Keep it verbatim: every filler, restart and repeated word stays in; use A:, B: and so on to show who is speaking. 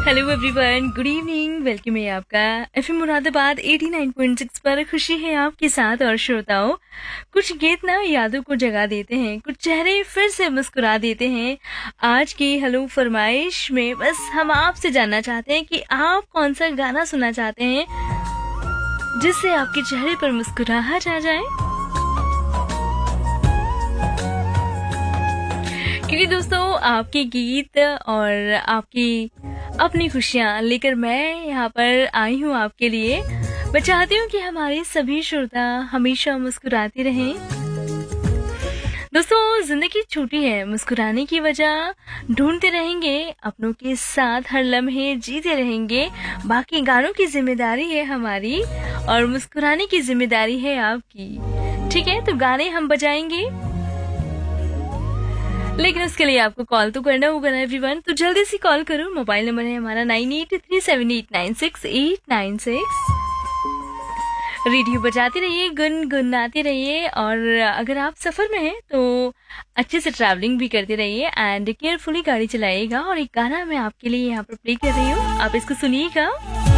A: Hello everyone, good evening. Welcome है आपका FM Moradabad नवासी पॉइंट सिक्स पर। खुशी है आपके साथ। और श्रोताओं, कुछ गीत ना यादों को जगा देते हैं, कुछ चेहरे फिर से मुस्कुरा देते हैं। आज की हेलो फरमाइश में बस हम आपसे जानना चाहते हैं कि आप कौन सा गाना सुनना चाहते हैं जिससे आपके चेहरे पर मुस्कुराहट आ जाए। क्योंकि दोस्तों, आपके गीत और आपकी अपनी खुशियाँ लेकर मैं यहाँ पर आई हूँ आपके लिए। मैं चाहती हूँ कि हमारे सभी श्रोता हमेशा मुस्कुराते रहें। दोस्तों, जिंदगी छोटी है, मुस्कुराने की वजह ढूंढते रहेंगे, अपनों के साथ हर लम्हे जीते रहेंगे। बाकी गानों की जिम्मेदारी है हमारी और मुस्कुराने की जिम्मेदारी है आपकी। ठीक है, तो गाने हम बजाएंगे, लेकिन उसके लिए आपको कॉल तो करना होगा ना एवरीवन। तो जल्दी से कॉल करो। मोबाइल नंबर है हमारा nine eight three seven eight nine six eight nine six. Radio बजाते रहिए, गुनगुनाते रहिए, और अगर आप सफर में हैं तो अच्छे से ट्रैवलिंग भी करते रहिए एंड केयरफुली गाड़ी चलाइएगा। और एक गाना मैं आपके लिए यहाँ पर प्ले कर रही हूँ, आप इसको सुनिएगा।